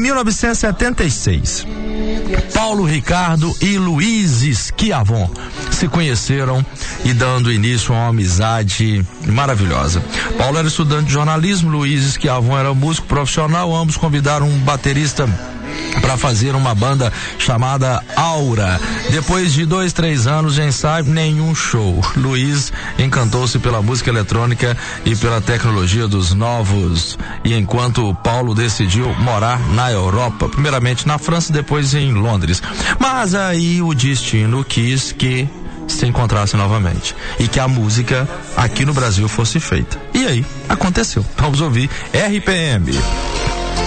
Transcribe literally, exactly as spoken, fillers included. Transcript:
mil novecentos e setenta e seis, Paulo Ricardo e Luiz Schiavon se conheceram e dando início a uma amizade maravilhosa. Paulo era estudante de jornalismo, Luiz Schiavon era músico profissional, ambos convidaram um baterista para fazer uma banda chamada Aura. Depois de dois, três anos de ensaio, nenhum show. Luiz encantou-se pela música eletrônica e pela tecnologia dos novos, e enquanto Paulo decidiu morar na Europa, primeiramente na França, depois em Londres. Mas aí o destino quis que se encontrassem novamente e que a música aqui no Brasil fosse feita. E aí aconteceu. Vamos ouvir R P M.